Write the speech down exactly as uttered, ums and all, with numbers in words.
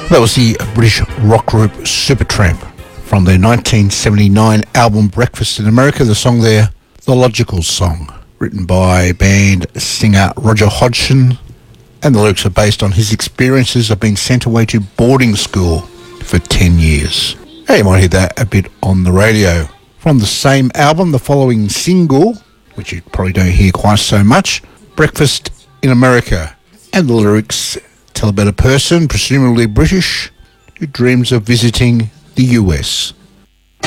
That was the British rock group Supertramp from their nineteen seventy-nine album Breakfast in America. The song there, The Logical Song, written by band singer Roger Hodgson, and the lyrics are based on his experiences of being sent away to boarding school for ten years. Now you might hear that a bit on the radio. From the same album, the following single, which you probably don't hear quite so much, Breakfast in America, and the lyrics tell about a person, presumably British, who dreams of visiting the U S.